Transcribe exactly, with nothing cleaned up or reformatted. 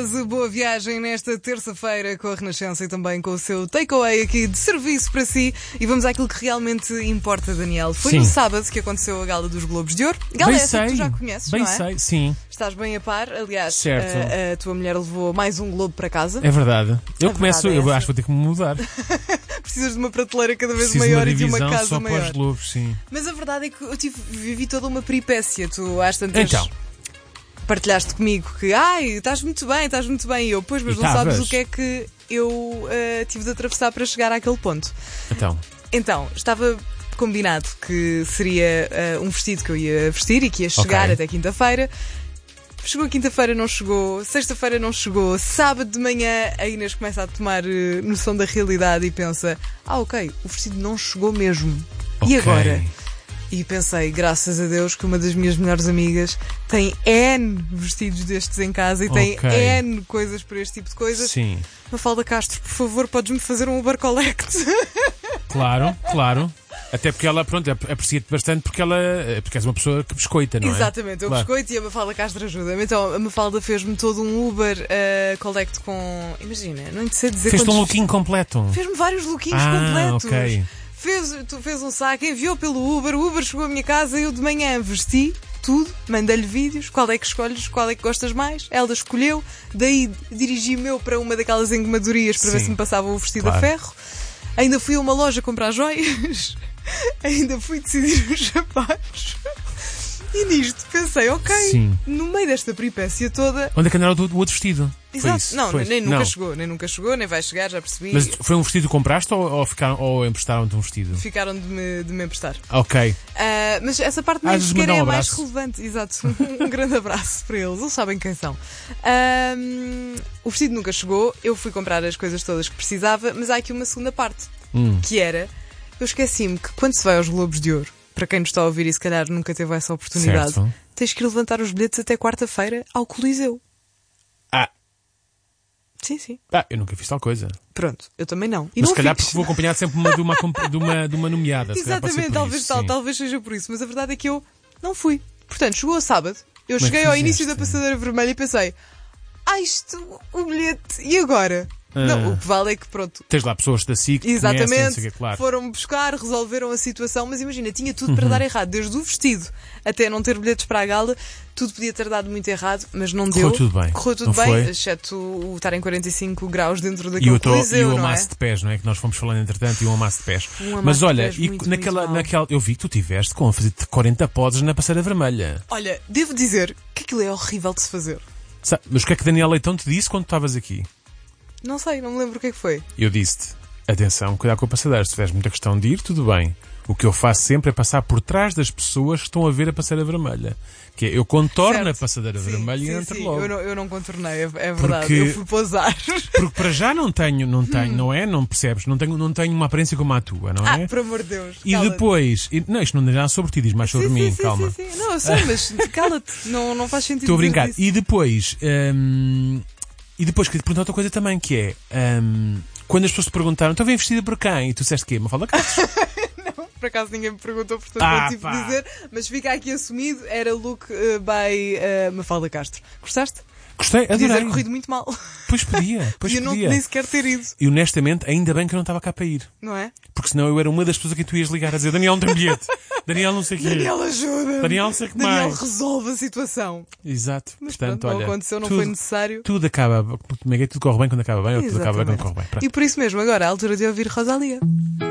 quase boa viagem nesta terça-feira com a Renascença e também com o seu takeaway aqui de serviço para si. E vamos àquilo que realmente importa, Daniel. Foi sim. no sábado que aconteceu a Gala dos Globos de Ouro. Gala bem essa sei, que tu já conheces, bem não é? sei, sim. Estás bem a par. Aliás, certo. A, a tua mulher levou mais um globo para casa. É verdade. Eu a começo, verdade é eu essa. acho que vou ter que me mudar. Precisas de uma prateleira cada vez Preciso maior de uma e de uma divisão casa só maior. para os globos, sim. Mas a verdade é que eu tive, vivi toda uma peripécia. Tu às tantas Então. partilhaste comigo que ai, estás muito bem, estás muito bem. E eu, pois, mas E não tavas. sabes o que é que eu uh, tive de atravessar para chegar àquele ponto. Então. Então, estava combinado que seria uh, um vestido que eu ia vestir e que ia chegar Ok. até quinta-feira. Chegou a quinta-feira, não chegou. Sexta-feira não chegou. Sábado de manhã a Inês começa a tomar uh, noção da realidade e pensa: ah, ok, o vestido não chegou mesmo. Ok. E agora? E pensei, graças a Deus, que uma das minhas melhores amigas tem N vestidos destes em casa e tem Ok. N coisas para este tipo de coisas. Sim. Mafalda Castro, por favor, podes-me fazer um Uber Collect? Claro, claro. Até porque ela, pronto, aprecia-te bastante porque ela, porque és uma pessoa que biscoita, não é? Exatamente, eu Claro. biscoito e a Mafalda Castro ajuda-me. Então a Mafalda fez-me todo um Uber uh, Collect com. Imagina, não sei dizer Fez-te um quantos. lookinho completo. Fez-me vários lookinhos Ah, completos. ok. Fez, tu fez um saco, enviou pelo Uber, o Uber chegou à minha casa, eu de manhã vesti tudo, mandei-lhe vídeos, qual é que escolhes, qual é que gostas mais, ela escolheu, daí dirigi-me eu para uma daquelas engomadorias para ver Sim. se me passava o vestido Claro. a ferro, ainda fui a uma loja comprar joias, ainda fui decidir os sapatos. E nisto pensei, ok, Sim. no meio desta peripécia toda. Onde é que andaram o o outro vestido? Foi Exato, isso? não, Foi nem isso? nunca Não. chegou, nem nunca chegou, nem vai chegar, já percebi. Mas foi um vestido que compraste ou, ou, ficaram, ou emprestaram-te um vestido? Ficaram de me, de me emprestar. Ok. Ah, mas essa parte nem Às vezes sequer mandar é um a mais abraço. relevante. Exato. Um grande abraço para eles. Eles sabem quem são. Ah, o vestido nunca chegou. Eu fui comprar as coisas todas que precisava, mas há aqui uma segunda parte. Hum. Que era, eu esqueci-me que quando se vai aos Globos de Ouro, para quem nos está a ouvir e se calhar nunca teve essa oportunidade, Certo. tens que ir levantar os bilhetes até quarta-feira ao Coliseu. Ah, Sim, sim. ah, eu nunca fiz tal coisa. Pronto, eu também não. E Mas não se calhar fiz. porque vou acompanhar sempre uma, de, uma, comp- de, uma, de uma nomeada. Se calhar pode ser Exatamente, por talvez, isso, tal, sim. talvez seja por isso, mas a verdade é que eu não fui. Portanto, chegou a sábado, eu Como é que cheguei ao fizeste? início da passadeira vermelha e pensei: ah, isto, o bilhete, e agora? Ah. Não, o que vale é que pronto. Tens lá pessoas da S I C que conhecem, não Exatamente, sei o quê, claro. foram-me buscar, resolveram a situação, mas imagina, tinha tudo Uhum. para dar errado, desde o vestido até não ter bilhetes para a gala, tudo podia ter dado muito errado, mas não Correu deu. tudo bem. Correu tudo Não bem, foi? exceto o estar em quarenta e cinco graus dentro E daquele o, to- e coliseu, o não é? amasso de pés, não é? Que nós fomos falando entretanto, e o amasso de pés. Um amasso Mas de olha, pés e muito, naquela, muito mau. naquela, eu vi que tu tiveste com a fazer quarenta poses na passeira vermelha. Olha, devo dizer que aquilo é horrível de se fazer. Sa- Mas o que é que Daniel Leitão te disse quando tu estavas aqui? Não sei, não me lembro o que é que foi. Eu disse-te, atenção, cuidado com a passadeira. Se tiveres muita questão de ir, tudo bem. O que eu faço sempre é passar por trás das pessoas que estão a ver a passadeira vermelha. Que é, eu contorno Certo. a passadeira Sim, vermelha sim, e entro sim. logo. Eu não, eu não contornei, é, é verdade. Porque- Eu fui pousar. Porque para já não tenho, não tenho, não é? Não percebes? Não tenho, não tenho uma aparência como a tua, não Ah, é? por amor de Deus. E cala-te. depois, e- não, isto não diz nada sobre ti, diz mais sobre sim, mim, sim, calma. Sim, sim. Não, eu sei, mas cala-te. Não, não faz sentido. Estou a dizer brincar. isso. E depois, hum, e depois queria te perguntar outra coisa também, que é, hum, quando as pessoas te perguntaram, estou bem vestida por quem? E tu disseste quê? Mafalda Castro. Por acaso ninguém me perguntou, portanto Ah, não tive pá. de dizer. Mas fica aqui assumido, era look uh, by uh, Mafalda Castro. Gostaste? Gostei, Podia ter adorei. corrido muito mal. Pois podia, pois Podia não podia. nem sequer ter ido, E honestamente, ainda bem que eu não estava cá para ir. não é? Porque senão eu era uma das pessoas a quem tu ias ligar a dizer Daniel não tem bilhete. Daniel não sei o quê. Daniel ajuda. Daniel não sei o que Daniel mais. resolve a situação. Exato. Mas Portanto, pronto, não olha, aconteceu, não tudo, foi necessário. Tudo acaba, como é que é? Tudo corre bem quando acaba bem ou tudo acaba bem quando Exatamente. corre bem. Pronto. E por isso mesmo, agora é a altura de ouvir Rosalia.